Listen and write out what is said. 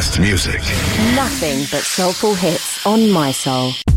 best music. Nothing but soulful hits on My Soul.